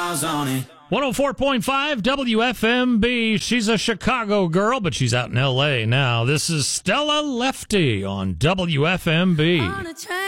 miles on it. 104.5 WFMB. She's a Chicago girl, but she's out in L.A. now. This is Stella Lefty on WFMB.